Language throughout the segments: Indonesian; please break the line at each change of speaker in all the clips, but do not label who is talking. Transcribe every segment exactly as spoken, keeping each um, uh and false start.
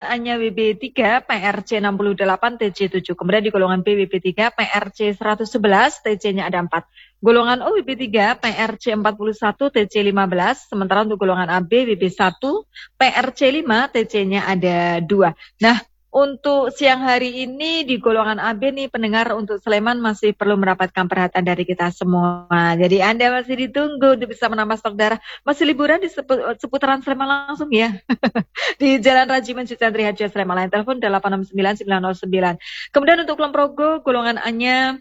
A-nya W B tiga, P R C enam puluh delapan, T C tujuh. Kemudian di golongan B W B tiga, P R C seratus sebelas, T C-nya ada empat. Golongan O W B tiga, P R C empat puluh satu, T C lima belas. Sementara untuk golongan A B W B satu, P R C lima, T C-nya ada dua. Nah, untuk siang hari ini di golongan A B nih pendengar untuk Sleman masih perlu mendapatkan perhatian dari kita semua. Jadi Anda masih ditunggu untuk bisa menambah stok darah. Masih liburan di sepu- seputaran Sleman langsung ya. Di Jalan Rajiman Sucantri Harja Sleman. Line telepon delapan enam sembilan sembilan nol sembilan. Kemudian untuk Kulon Progo golongan A-nya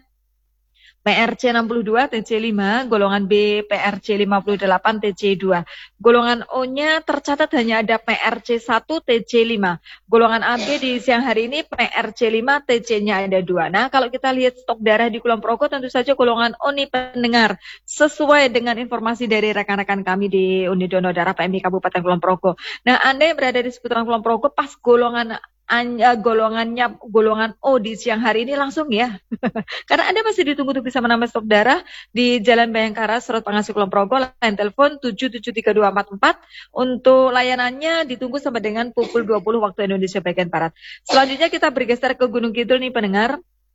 P R C enam puluh dua, T C lima, golongan B P R C lima puluh delapan, T C dua. Golongan O-nya tercatat hanya ada P R C satu, T C lima. Golongan A B di siang hari ini P R C lima, T C-nya ada dua. Nah, kalau kita lihat stok darah di Kulon Progo tentu saja golongan O nih pendengar. Sesuai dengan informasi dari rekan-rekan kami di Unit Donor Darah P M I Kabupaten Kulon Progo. Nah, Anda yang berada di seputaran Kulon Progo pas golongan Anya, golongannya golongan O di siang hari ini langsung ya. Karena Anda masih ditunggu untuk bisa menambah stok darah di Jalan Bayangkara, Surut Pangasih Kulon Progo, line telepon tujuh tujuh tiga dua empat empat. Untuk layanannya ditunggu sampai dengan pukul dua puluh waktu Indonesia bagian Barat. Selanjutnya kita bergeser ke Gunung Kidul nih pendengar.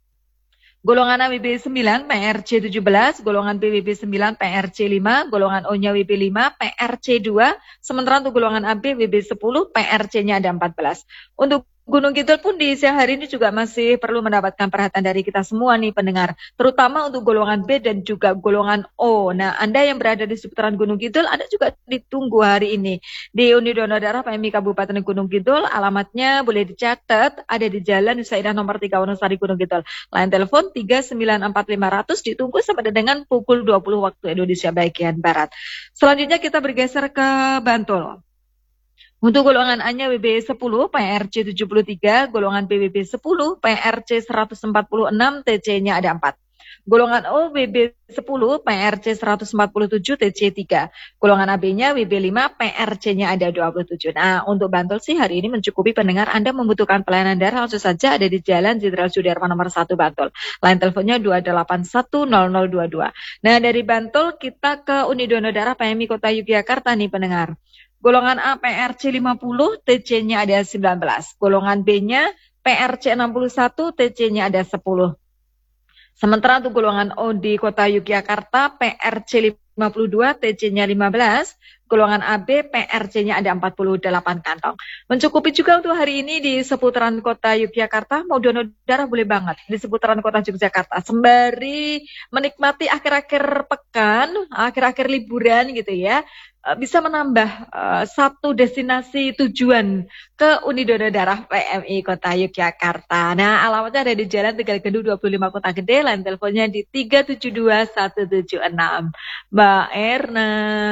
Golongan A W B sembilan, P R C tujuh belas, golongan B W B sembilan, P R C lima, golongan O-nya W B lima, P R C dua, sementara untuk golongan A B, W B sepuluh, P R C-nya ada empat belas. Untuk Gunung Kidul pun di siang hari ini juga masih perlu mendapatkan perhatian dari kita semua nih pendengar, terutama untuk golongan B dan juga golongan O. Nah, Anda yang berada di seputaran Gunung Kidul, Anda juga ditunggu hari ini di Unit Donor Darah P M I Kabupaten Gunung Kidul. Alamatnya boleh dicatat, ada di Jalan Nusaidah nomor tiga Wonosari Gunung Kidul. Line telepon tiga sembilan empat lima nol nol, ditunggu sampai dengan pukul dua puluh waktu Indonesia bagian Barat. Selanjutnya kita bergeser ke Bantul. Untuk golongan A-nya W B sepuluh, P R C tujuh puluh tiga, golongan B W B sepuluh, P R C seratus empat puluh enam, T C-nya ada empat. Golongan O W B sepuluh, P R C seratus empat puluh tujuh, T C tiga. Golongan A B-nya W B lima, P R C-nya ada dua puluh tujuh. Nah, untuk Bantul sih hari ini mencukupi pendengar. Anda membutuhkan pelayanan darah langsung saja ada di Jalan Jenderal Sudirman nomor satu Bantul. Line teleponnya dua delapan satu nol nol dua dua. Nah, dari Bantul kita ke Unit Donor Darah P M I Kota Yogyakarta nih pendengar. Golongan A P R C lima puluh, T C-nya ada sembilan belas. Golongan B-nya P R C enam puluh satu, T C-nya ada sepuluh. Sementara untuk golongan O di Kota Yogyakarta, P R C lima puluh dua, T C-nya lima belas. Golongan A B, P R C-nya ada empat puluh delapan kantong. Mencukupi juga untuk hari ini di seputaran Kota Yogyakarta. Mau donor darah boleh banget di seputaran Kota Yogyakarta. Sembari menikmati akhir-akhir pekan, akhir-akhir liburan gitu ya. Bisa menambah uh, satu destinasi tujuan ke Unit Donor Darah P M I Kota Yogyakarta. Nah, alamatnya ada di Jalan Tegal Gendu dua puluh lima Kota Gede, line teleponnya di tiga tujuh dua satu tujuh enam. Mbak Erna.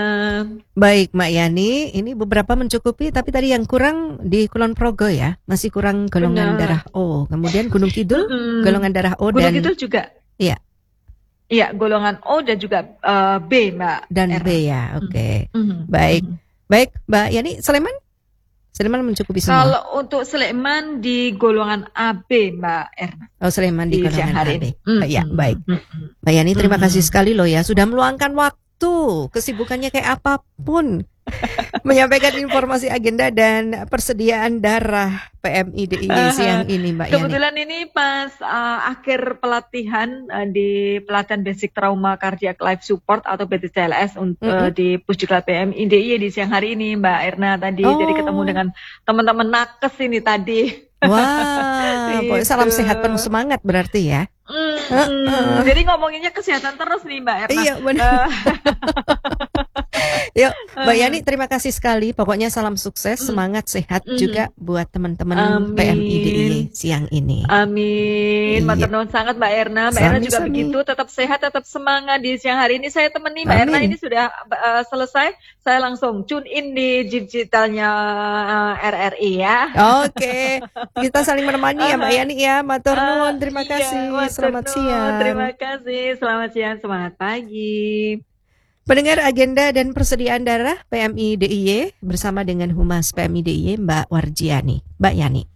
Baik, Mbak Yani, ini beberapa mencukupi, tapi tadi yang kurang di Kulon Progo ya, masih kurang golongan
Benar.
darah O. Kemudian Gunung Kidul,
Mm-mm.
golongan darah O
Gunung
dan
Kidul juga.
Iya.
Iya, golongan O dan juga uh, B, Mbak.
Dan
Erna.
B ya, oke. Okay.
Mm-hmm.
Baik,
Mm-hmm.
baik, Mbak Yani, Sleman? Sleman mencukupi semua.
Kalau untuk Sleman di golongan A B, Mbak Erna.
Oh, Sleman di,
Di
golongan
siang hari
A B.
ini.
Oh, ya,
Mm-hmm.
baik.
Mm-hmm.
Mbak Yani, terima
Mm-hmm.
kasih sekali loh ya, sudah meluangkan waktu, kesibukannya kayak apapun, menyampaikan informasi agenda dan persediaan darah P M I D I Y siang ini, Mbak Yani.
Kebetulan ini pas uh, akhir pelatihan uh, di pelatihan Basic Trauma Cardiac Life Support atau B T C L S untuk uh,
Mm-hmm.
di Pusdiklat P M I D I Y di siang hari ini, Mbak Erna tadi.
Oh.
Jadi ketemu dengan teman-teman nakes ini tadi.
Wah, pokoknya salam
Gitu.
sehat penuh semangat berarti ya.
Mm,
Uh,
mm.
uh.
Jadi ngomonginnya kesehatan terus nih, Mbak Erna.
Iya benar. Yuk, Mbak Yani, terima kasih sekali. Pokoknya salam sukses, semangat, sehat
Mm.
juga buat teman-teman
Amin.
P M I D I Y siang ini.
Amin.
Iya.
Matur nuwun sangat Mbak Erna. Mbak Erna juga
Sami-sami.
begitu, tetap sehat, tetap semangat di siang hari ini. Saya temani Mbak Erna
Amin.
ini sudah uh, selesai. Saya langsung tune in di digitalnya uh, R R I ya.
Oke, kita saling menemani ya Mbak Yani ya. Matur nuwun, terima
Iya,
kasih.
matur
Selamat
nuwun.
siang.
Terima kasih. Selamat siang, semangat pagi.
Pendengar agenda dan persediaan darah P M I D I Y bersama dengan Humas P M I D I Y Mbak Warjiani. Mbak Yani.